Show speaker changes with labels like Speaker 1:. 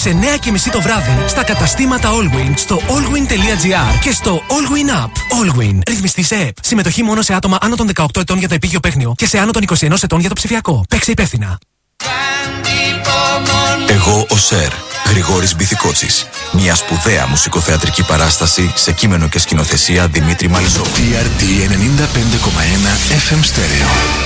Speaker 1: σε 9:30 το βράδυ στα καταστήματα Allwyn, στο allwyn.gr και στο Allwyn App. Allwyn. Ρυθμιστή σε ΕΠ. Συμμετοχή μόνο σε άτομα άνω των 18 ετών για το επίγειο παίχνιο και σε άνω των 21 ετών για το ψηφιακό. Παίξε υπεύθυνα.
Speaker 2: Εγώ ο Σερ, Γρηγόρης Μπιθικότσης. Μια σπουδαία μουσικοθεατρική παράσταση σε κείμενο και σκηνοθεσία Δημήτρη Μαλισσόπουλου.
Speaker 3: TRT 95,1 FM Stereo.